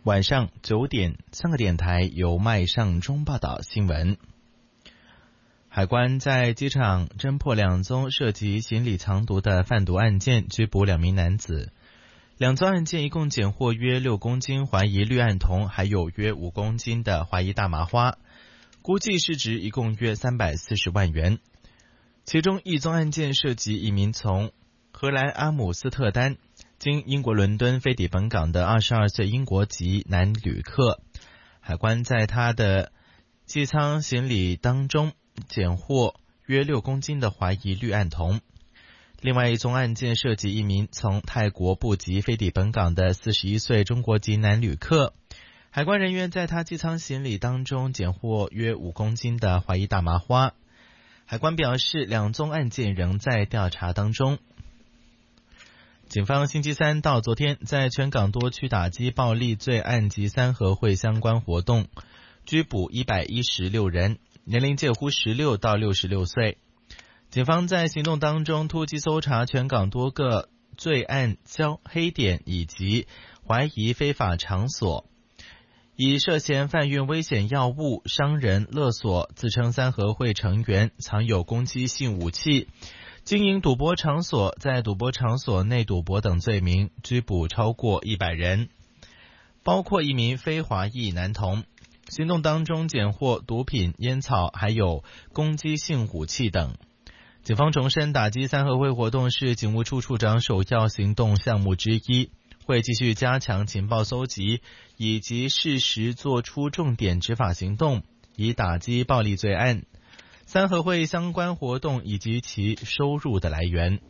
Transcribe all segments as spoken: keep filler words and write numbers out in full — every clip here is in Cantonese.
晚上九点，三个电台由麦尚中报道新闻。海关在机场侦破两宗涉及行李藏毒的贩毒案件，拘捕两名男子。两宗案件一共检获约六公斤怀疑氯胺酮，还有约五公斤的怀疑大麻花，估计市值一共约三百四十万元。其中一宗案件涉及一名从荷兰阿姆斯特丹经英国伦敦飞抵本港的二十二岁英国籍男旅客，海关在他的机舱行李当中检获约六公斤的怀疑氯胺酮。另外一宗案件涉及一名从泰国布吉飞抵本港的四十一岁中国籍男旅客，海关人员在他机舱行李当中检获约五公斤的怀疑大麻花。海关表示，两宗案件仍在调查当中。警方星期三到昨天在全港多区打击暴力罪案及三合会相关活动，拘捕一百一十六人，年龄介乎十六到六十六岁。警方在行动当中突击搜查全港多个罪案焦黑点以及怀疑非法场所，以涉嫌贩运危险药物、伤人、勒索、自称三合会成员、藏有攻击性武器、经营赌博场所、在赌博场所内赌博等罪名，拘捕超过一百人，包括一名非华裔男童。行动当中检获毒品、烟草，还有攻击性武器等。警方重申，打击三合会活动是警务处处长首要行动项目之一，会继续加强情报搜集，以及适时做出重点执法行动，以打击暴力罪案、三合会相关活动以及其收入的来源。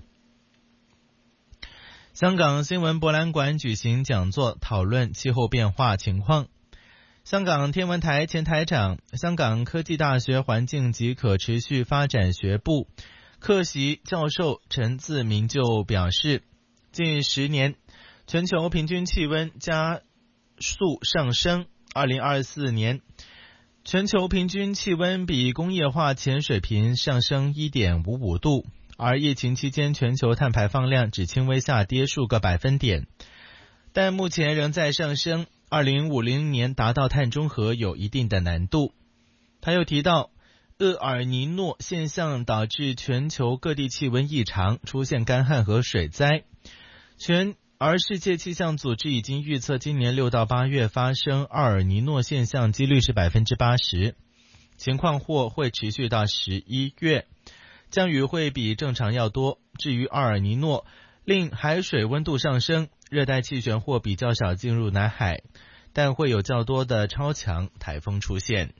香港新闻博览馆举行讲座，讨论气候变化情况。香港天文台前台长、香港科技大学环境及可持续发展学部客席教授陈自明就表示，近十年全球平均气温加速上升，二零二四年全球平均气温比工业化前水平上升 一点五五 度，而疫情期间全球碳排放量只轻微下跌数个百分点，但目前仍在上升，二零五零年达到碳中和有一定的难度。他又提到，厄尔尼诺现象导致全球各地气温异常，出现干旱和水灾，全而世界气象组织已经预测今年六到八月发生厄尔尼诺现象几率是 百分之八十， 情况或会持续到十一月，降雨会比正常要多。至于厄尔尼诺令海水温度上升，热带气旋或比较少进入南海，但会有较多的超强台风出现。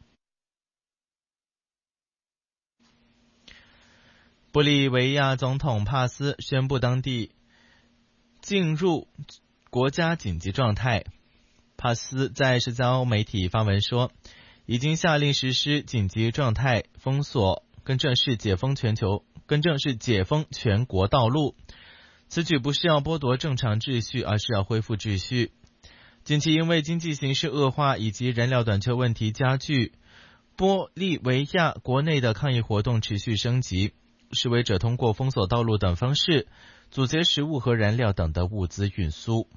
玻利维亚总统帕斯宣布当地进入国家紧急状态。帕斯在社交媒体发文说，已经下令实施紧急状态，封锁更正是解封全球更正是解封全国道路。此举不是要剥夺正常秩序，而是要恢复秩序。近期因为经济形势恶化以及燃料短缺问题加剧，玻利维亚国内的抗议活动持续升级，示威者通过封锁道路等方式阻截食物和燃料等的物资运输。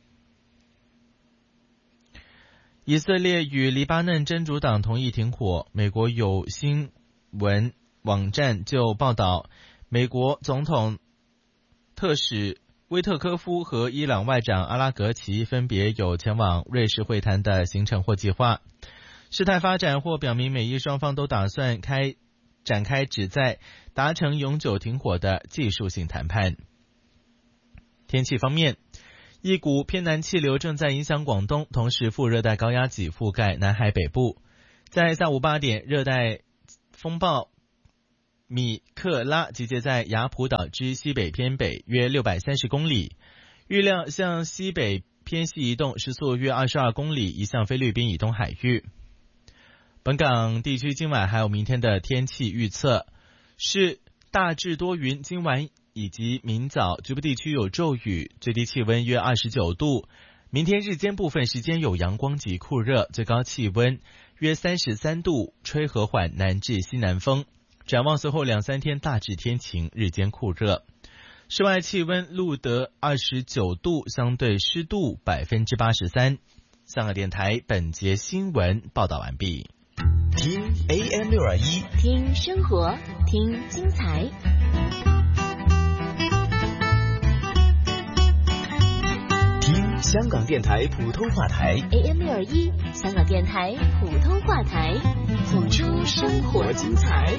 以色列与黎巴嫩真主党同意停火，美国有新闻网站就报道，美国总统特使威特科夫和伊朗外长阿拉格齐分别有前往瑞士会谈的行程或计划。事态发展或表明美伊双方都打算开展开旨在达成永久停火的技术性谈判。天气方面，一股偏南气流正在影响广东，同时副热带高压脊覆盖南海北部。在下午八点，热带风暴米克拉集结在雅普岛之西北偏北约六百三十公里，预料向西北偏西移动，时速约二十二公里，移向菲律宾以东海域。本港地区今晚还有明天的天气预测是大致多云，今晚以及明早局部地区有骤雨，最低气温约二十九度。明天日间部分时间有阳光及酷热，最高气温约三十三度，吹和缓南至西南风。展望随后两三天大致天晴，日间酷热。室外气温录得二十九度，相对湿度百分之八十三。 香港電台本節新聞報道完畢。 聽 A M 六二一， 聽生活，聽精彩。 聽香港電台普通話台 A M 六二一，香港電台普通話台，付出生活精彩。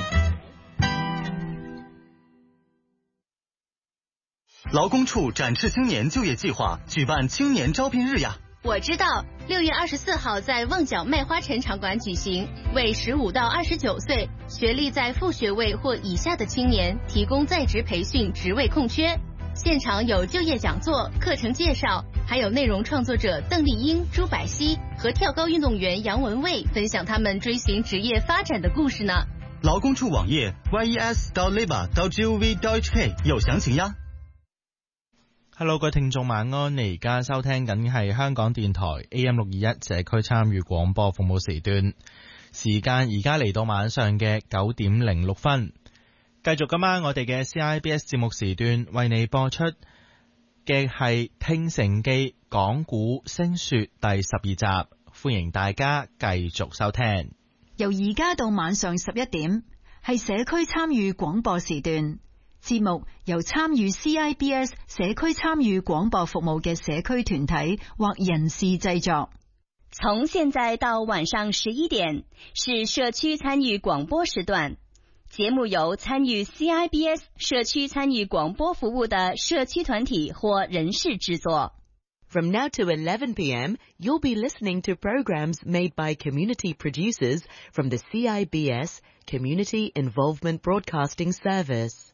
勞工處展翅青年就業計劃舉辦青年招聘日呀！ 我知道，六月二十四號在旺角麥花臣場館舉行，為十五到二十九歲、學歷在副學位或以下的青年提供在職培訓，職位空缺。現場有就業講座、課程介紹，還有內容創作者鄧麗英、朱百熙和跳高運動員楊文蔚分享他們追尋職業發展的故事呢。 勞工處網頁 y e s dot labour dot gov dot h k 有詳情呀。 Hello， 各位聽眾晚安，你而家收聽緊係香港電台 A M 六二一社區參與廣播服務時段，時間而家嚟到晚上嘅九點零六分。繼續今晚我哋嘅 C I B S 節目時段，為你播出嘅係聽城記講古聲說第十二集，歡迎大家繼續收聽。 由而家到晚上十一點，係社區參與廣播時段。節目由參與 C I B S 社區參與廣播服務嘅社區團體或人士製作。 從現在到晚上十一點是社區參與廣播時段，節目由參與 C I B S 社區參與廣播服務的社區團體或人士製作。 From now to eleven p m, you'll be listening to programs made by community producers from the C I B S Community Involvement Broadcasting Service.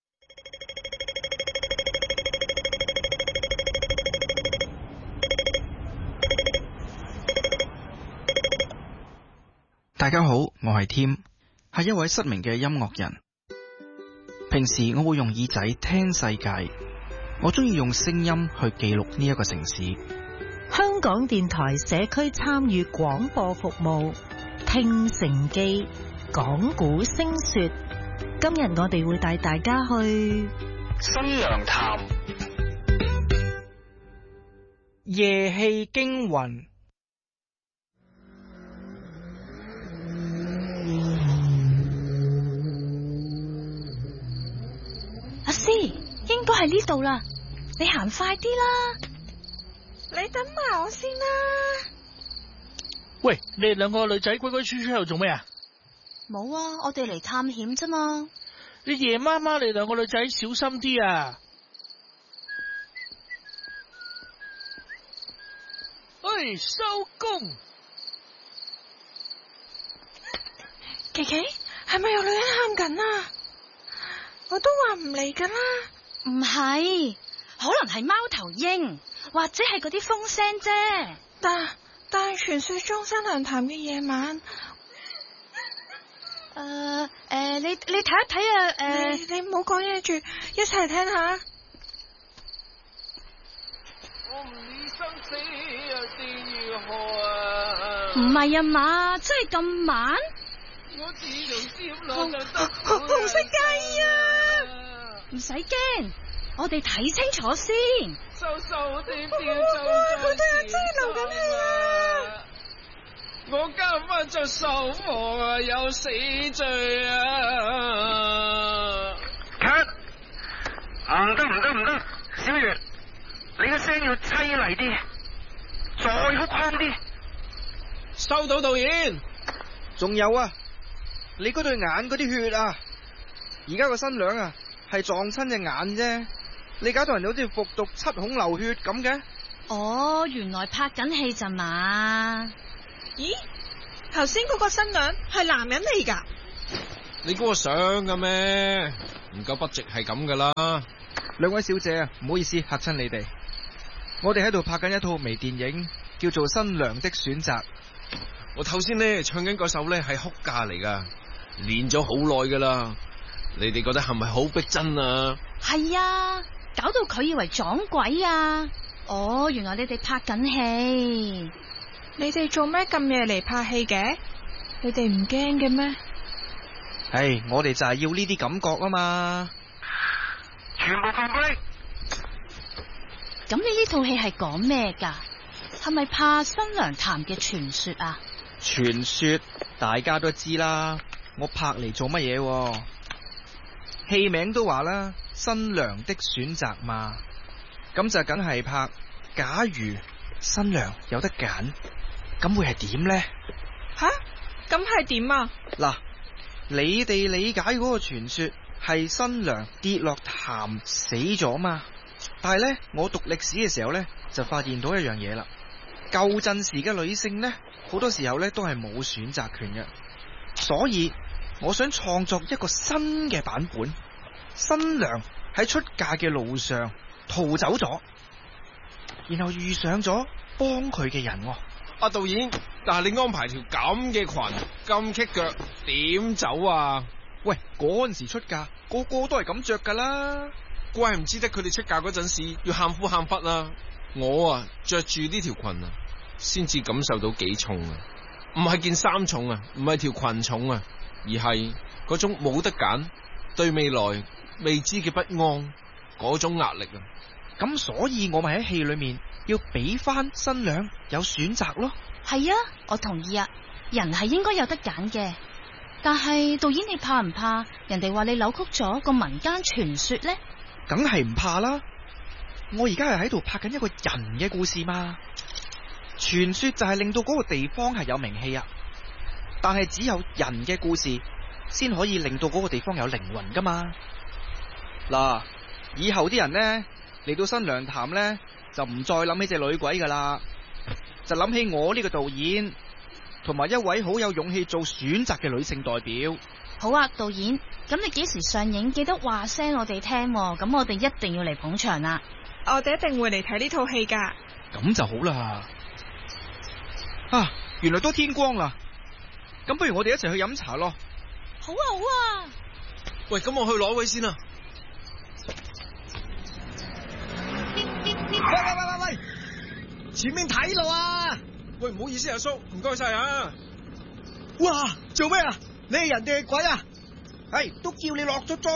Hello， 大家好，我係 Tim， 係一位失明嘅音樂人。平時我會用耳仔聽世界，我中意用聲音去記錄呢一個城市。 香港電台社區參與廣播服務，聽城記講古聲說。今日我哋會帶大家去新娘潭、 夜氣驚魂。 阿師，應該係呢度啦，你行快啲啦！ 你等埋我先啦。 喂，你哋兩個女仔鬼鬼祟祟喺度做咩啊？ 冇啊，我哋嚟探險啫嘛。 你夜媽媽，你兩個女仔小心啲啊！喂，收工！ 琪琪，係咪有女人喊緊啊？我都話唔嚟噶啦。 唔係，可能係貓頭鷹，或者係嗰啲風聲啫。 但但係傳說中新娘潭嘅夜晚，誒、 呃、誒、呃，你你睇一睇啊，誒、呃， 你你唔好講嘢住，一齊聽下。 我唔理生死又點如何啊？ 唔係啊嘛，真係咁晚？ 我自從接落就得紅色雞啊！ 唔使驚，我哋睇清楚先。 收收地掉走咗，佢對阿姐流緊氣啊！ 我今晚就受禍啊，有死罪啊 ！cut， 唔得唔得唔得，小月，你個聲要淒厲啲，再哭腔啲。 收到，導演。 仲有啊，你嗰對眼嗰啲血啊，而家個新娘啊係撞親隻眼啫，你搞到人哋好似服毒七孔流血咁嘅。 哦，原來拍緊戲咋嘛？ 咦，頭先嗰個新娘係男人嚟噶？ 你估我想噶咩？唔夠筆直係咁噶啦。 兩位小姐啊，唔好意思嚇親你哋，我哋喺度拍緊一套微電影，叫做《新娘的選擇》。 我頭先咧唱緊嗰首咧係哭嫁嚟噶，練咗好耐噶啦。你哋覺得係咪好逼真啊？ 係啊，搞到佢以為撞鬼啊！哦，原來你哋拍緊戲。 你哋做咩咁夜嚟拍戲嘅？你哋唔驚嘅咩？ 唉，我哋就係要呢啲感覺啊嘛！ 全部放低。 咁你呢套戲係講咩噶？ 係咪怕新娘潭嘅傳說啊？ 傳說大家都知啦，我拍嚟做乜嘢？戲名都話啦，新娘的選擇嘛，咁就梗係拍。假如新娘有得揀，咁會係點呢？ 吓，咁係點啊？ 嗱，你哋理解嗰個傳說係新娘跌落潭死咗嘛？但係呢，我讀歷史嘅時候呢，就發現到一樣嘢啦。舊陣時嘅女性呢，好多時候呢都係冇選擇權嘅，所以我想創作一個新嘅版本。新娘喺出嫁嘅路上逃走咗，然後遇上咗幫佢嘅人。 阿導演，但係你安排條咁嘅裙咁棘腳，點走啊？ 喂，嗰陣時出嫁個個都係咁着噶啦， 怪唔知得佢哋出嫁嗰陣時要喊苦喊忽啊！我啊着住呢條裙啊，先至感受到幾重啊！唔係件衫重啊，唔係條裙重啊，而係嗰種冇得揀，對未來未知嘅不安嗰種壓力啊！ 咁所以我咪喺戲裏面要俾翻新娘有選擇咯。 係啊，我同意啊，人係應該有得揀嘅。但係導演，你怕唔怕人哋話你扭曲咗個民間傳說呢？ 梗係唔怕啦，我而家係喺度拍緊一個人嘅故事嘛。傳說就係令到嗰個地方係有名氣啊，但係只有人嘅故事先可以令到嗰個地方有靈魂噶嘛。嗱，以後啲人呢，嚟到新娘潭呢，就唔再諗起隻女鬼噶啦，就諗起我呢個導演同埋一位好有勇氣做選擇嘅女性代表。 好啊，導演，咁你幾時上映？記得話聲我哋聽，咁我哋一定要嚟捧場啦。 我哋一定會嚟睇呢套戲噶。 咁就好啦。啊，原來都天光啦，咁不如我哋一齊去飲茶咯。 好啊，好啊。 喂，咁我去攞位先啊。 喂喂喂喂喂，前面睇路啊！ 喂，唔好意思，阿叔，唔該晒啊！ 哇，做咩啊？你係人定係鬼啊？係，都叫你落咗妝